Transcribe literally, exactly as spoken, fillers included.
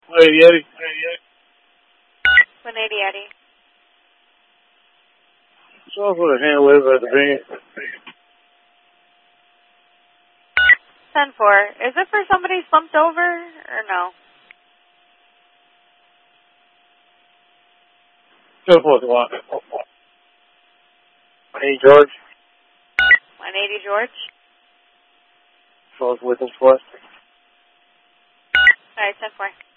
one eighty Eddie. one eighty Eddie. Show us where the handle is at the van. ten four. Is it for somebody slumped over or no? ten four is one. one eighty George. one eighty George. Show us where this was. All right, ten four.